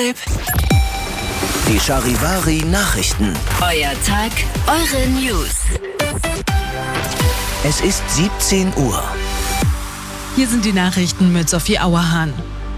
Tipp. Die Charivari Nachrichten. Euer Tag, eure News. Es ist 17 Uhr. Hier sind die Nachrichten mit Sophie Auerhahn.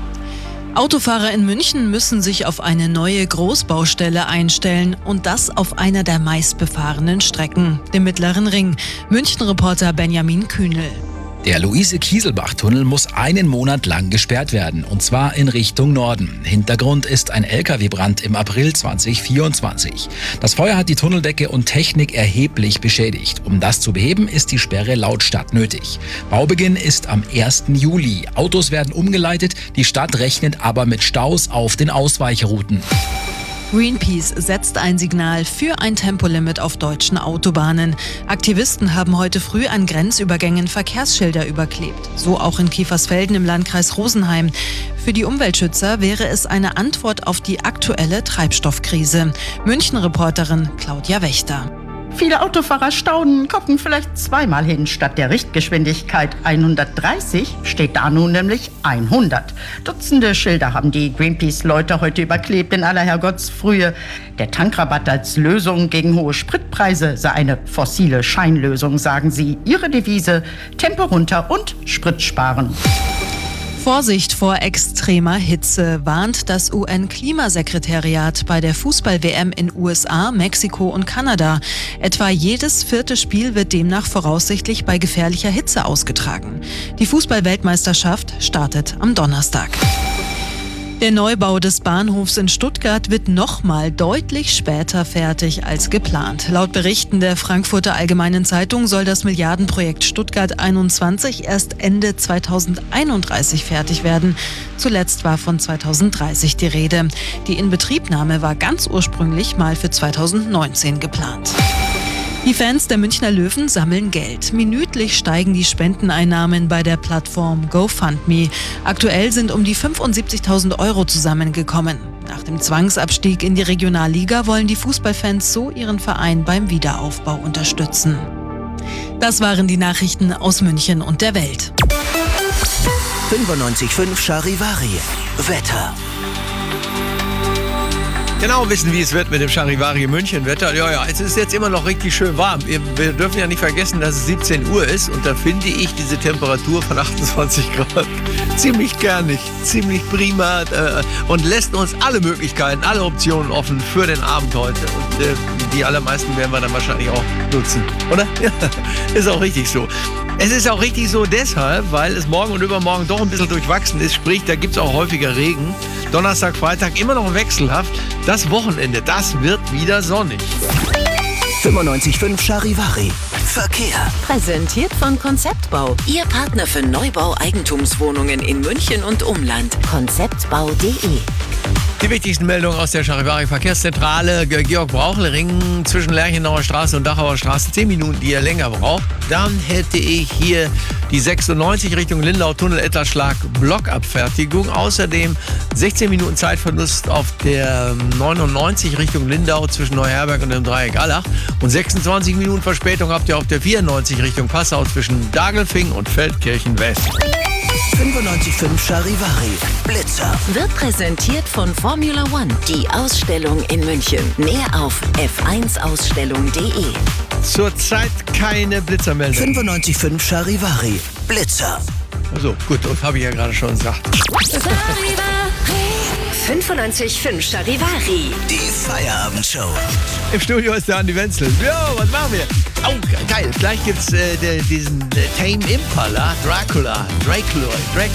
Autofahrer in München müssen sich auf eine neue Großbaustelle einstellen und das auf einer der meistbefahrenen Strecken, dem Mittleren Ring. München-Reporter Benjamin Kühnel. Der Luise-Kieselbach-Tunnel muss einen Monat lang gesperrt werden, und zwar in Richtung Norden. Hintergrund ist ein Lkw-Brand im April 2024. Das Feuer hat die Tunneldecke und Technik erheblich beschädigt. Um das zu beheben, ist die Sperre laut Stadt nötig. Baubeginn ist am 1. Juli. Autos werden umgeleitet, die Stadt rechnet aber mit Staus auf den Ausweichrouten. Greenpeace setzt ein Signal für ein Tempolimit auf deutschen Autobahnen. Aktivisten haben heute früh an Grenzübergängen Verkehrsschilder überklebt. So auch in Kiefersfelden im Landkreis Rosenheim. Für die Umweltschützer wäre es eine Antwort auf die aktuelle Treibstoffkrise. München-Reporterin Claudia Wächter. Viele Autofahrer staunen, gucken vielleicht zweimal hin. Statt der Richtgeschwindigkeit 130 steht da nun nämlich 100. Dutzende Schilder haben die Greenpeace-Leute heute überklebt in aller Herrgottsfrühe. Der Tankrabatt als Lösung gegen hohe Spritpreise sei eine fossile Scheinlösung, sagen sie. Ihre Devise: Tempo runter und Sprit sparen. Vorsicht vor extremer Hitze warnt das UN-Klimasekretariat bei der Fußball-WM in USA, Mexiko und Kanada. Etwa jedes 4. Spiel wird demnach voraussichtlich bei gefährlicher Hitze ausgetragen. Die Fußball-Weltmeisterschaft startet am Donnerstag. Der Neubau des Bahnhofs in Stuttgart wird nochmal deutlich später fertig als geplant. Laut Berichten der Frankfurter Allgemeinen Zeitung soll das Milliardenprojekt Stuttgart 21 erst Ende 2031 fertig werden. Zuletzt war von 2030 die Rede. Die Inbetriebnahme war ganz ursprünglich mal für 2019 geplant. Die Fans der Münchner Löwen sammeln Geld. Minütlich steigen die Spendeneinnahmen bei der Plattform GoFundMe. Aktuell sind um die 75.000 € zusammengekommen. Nach dem Zwangsabstieg in die Regionalliga wollen die Fußballfans so ihren Verein beim Wiederaufbau unterstützen. Das waren die Nachrichten aus München und der Welt. 95.5 Charivari. Wetter. Genau wissen, wie es wird mit dem Charivari München Wetter. Ja, es ist jetzt immer noch richtig schön warm. Wir dürfen ja nicht vergessen, dass es 17 Uhr ist, und da finde ich diese Temperatur von 28 Grad ziemlich kernig, ziemlich prima, und lässt uns alle Möglichkeiten, alle Optionen offen für den Abend heute. Und die allermeisten werden wir dann wahrscheinlich auch nutzen, oder? Ja, ist auch richtig so. Es ist auch richtig so deshalb, weil es morgen und übermorgen doch ein bisschen durchwachsen ist. Sprich, da gibt es auch häufiger Regen. Donnerstag, Freitag immer noch wechselhaft. Das Wochenende, das wird wieder sonnig. 95.5 Charivari. Verkehr. Präsentiert von Konzeptbau. Ihr Partner für Neubau Eigentumswohnungen in München und Umland. Konzeptbau.de. Die wichtigsten Meldungen aus der Charivari Verkehrszentrale. Georg-Brauchl-Ring zwischen Lerchenauer Straße und Dachauer Straße. 10 Minuten, die ihr länger braucht. Dann hätte ich hier die 96 Richtung Lindau, Tunnel-Etterschlag, Blockabfertigung. Außerdem 16 Minuten Zeitverlust auf der 99 Richtung Lindau zwischen Neuherberg und dem Dreieck Allach. Und 26 Minuten Verspätung habt ihr auf der 94 Richtung Passau zwischen Dagelfing und Feldkirchen West. 95.5 Charivari. Blitzer. Wird präsentiert von Formula One. Die Ausstellung in München. Mehr auf f1ausstellung.de. Zurzeit keine Blitzermeldung. 95.5 Charivari. Blitzer. Also gut, das habe ich ja gerade schon gesagt. 95.5 Charivari. Die Feierabendshow. Im Studio ist der Andi Wenzel. Jo, was machen wir? Oh, geil. Gleich gibt's diesen Tame Impala, Dracula.